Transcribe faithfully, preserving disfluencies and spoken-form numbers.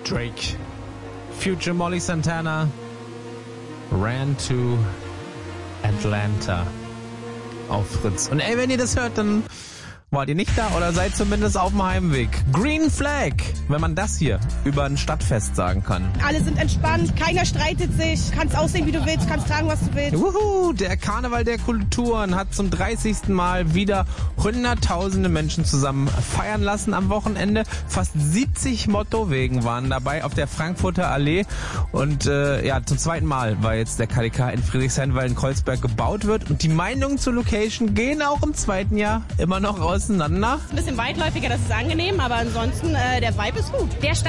Drake, Future, Molly Santana, Ran to Atlanta auf Fritz. Und ey, wenn ihr das hört, dann wart ihr nicht da oder seid zumindest auf dem Heimweg. Green Flag, wenn man das hier über ein Stadtfest sagen kann. Alle sind entspannt, keiner streitet sich, kannst aussehen, wie du willst, kannst tragen, was du willst. Wuhu, der Karneval der Kulturen hat zum dreißigsten Mal wieder hunderttausende Menschen zusammen feiern lassen am Wochenende. Fast siebzig Mottowegen waren dabei auf der Frankfurter Allee. Und äh, ja, zum zweiten Mal war jetzt der K D K in Friedrichshain, weil in Kreuzberg gebaut wird. Und die Meinungen zur Location gehen auch im zweiten Jahr immer noch auseinander. Ein bisschen weitläufiger, das ist angenehm, aber ansonsten, äh, der Vibe ist gut. Der